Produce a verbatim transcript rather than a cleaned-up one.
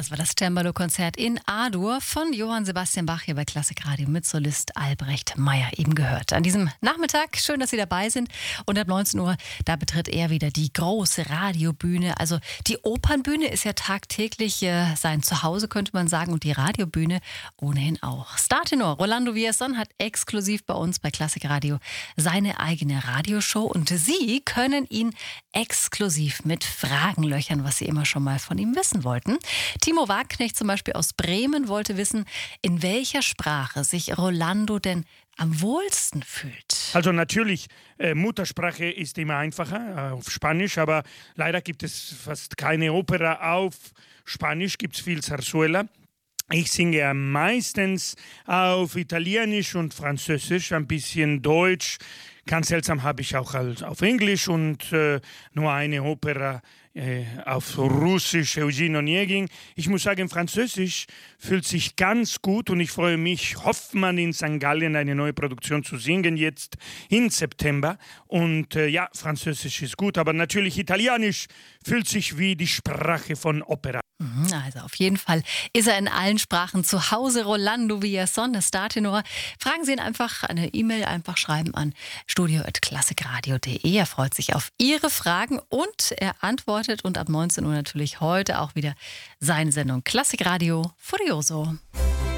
Das war das Cembalo-Konzert in A-Dur von Johann Sebastian Bach hier bei Klassik Radio mit Solist Albrecht Meyer eben gehört. An diesem Nachmittag, schön, dass Sie dabei sind. Und ab neunzehn Uhr, da betritt er wieder die große Radiobühne. Also die Opernbühne ist ja tagtäglich äh, sein Zuhause, könnte man sagen. Und die Radiobühne ohnehin auch. Startenor Rolando Villazón hat exklusiv bei uns bei Klassik Radio seine eigene Radioshow. Und Sie können ihn exklusiv mit Fragen löchern, was Sie immer schon mal von ihm wissen wollten. Timo Wagknecht zum Beispiel aus Bremen wollte wissen, in welcher Sprache sich Rolando denn am wohlsten fühlt. Also natürlich, äh, Muttersprache ist immer einfacher, äh, auf Spanisch, aber leider gibt es fast keine Opera auf Spanisch, gibt es viel Zarzuela. Ich singe meistens auf Italienisch und Französisch, ein bisschen Deutsch. Ganz seltsam habe ich auch auf Englisch und äh, nur eine Opera äh, auf Russisch, Eugene Onegin. Ich muss sagen, Französisch fühlt sich ganz gut und ich freue mich, Hoffmann in Sankt Gallen eine neue Produktion zu singen, jetzt im September. Und äh, ja, Französisch ist gut, aber natürlich Italienisch fühlt sich wie die Sprache von Opera. Also auf jeden Fall ist er in allen Sprachen zu Hause. Rolando Villazón, der Startenor. Fragen Sie ihn einfach, eine E-Mail einfach schreiben an studio at klassikradio punkt de. Er freut sich auf Ihre Fragen und er antwortet. Und ab neunzehn Uhr natürlich heute auch wieder seine Sendung Klassikradio Furioso.